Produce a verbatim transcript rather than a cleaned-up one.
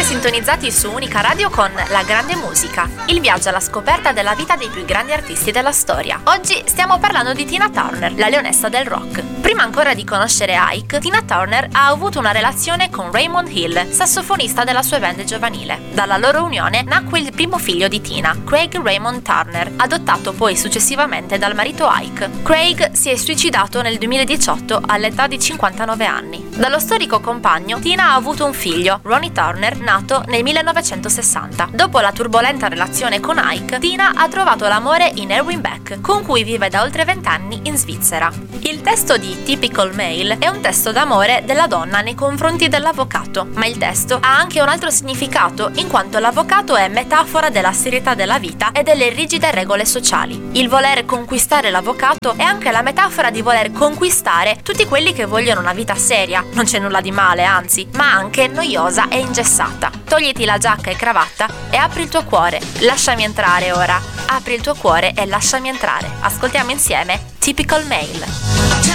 sintonizzati su Unica Radio con La Grande Musica, il viaggio alla scoperta della vita dei più grandi artisti della storia. Oggi stiamo parlando di Tina Turner, la leonessa del rock. Prima ancora di conoscere Ike, Tina Turner ha avuto una relazione con Raymond Hill, sassofonista della sua band giovanile. Dalla loro unione nacque il primo figlio di Tina, Craig Raymond Turner, adottato poi successivamente dal marito Ike. Craig si è suicidato nel duemiladiciotto all'età di cinquantanove anni. Dallo storico compagno, Tina ha avuto un figlio, Ronnie Turner, nato nel millenovecentosessanta. Dopo la turbolenta relazione con Ike, Tina ha trovato l'amore in Erwin Beck, con cui vive da oltre vent'anni in Svizzera. Il testo di Typical Male è un testo d'amore della donna nei confronti dell'avvocato, ma il testo ha anche un altro significato, in quanto l'avvocato è metafora della serietà della vita e delle rigide regole sociali. Il voler conquistare l'avvocato è anche la metafora di voler conquistare tutti quelli che vogliono una vita seria. Non c'è nulla di male, anzi, ma anche noiosa e ingessata. Togliti la giacca e cravatta e apri il tuo cuore. Lasciami entrare ora. Apri il tuo cuore e lasciami entrare. Ascoltiamo insieme Typical Male.